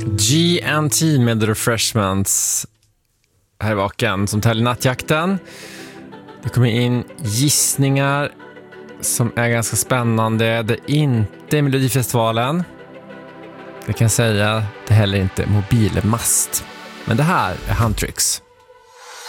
GNT med The Refreshments här i vaken som täller nattjakten. Det kommer in gissningar som är ganska spännande. Det är inte Melodifestivalen. Jag kan säga det heller inte mobilmast. Men det här är Huntrix.